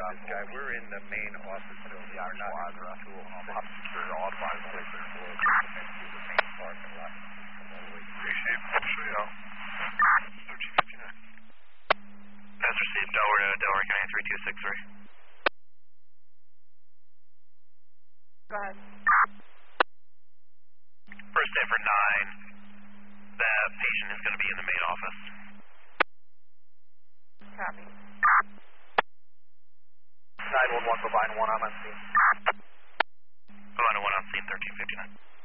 this guy. We're in the main office building. We're not in the tool. Secure all five places. The main parking lot. Appreciate it. Show you out. 1359. That's received. Delaware County 3263. Go ahead. First day for 9. That patient is going to be in the main office. Copy. 911, Provide 1, I'm on scene. Provide 1 on scene, 1359.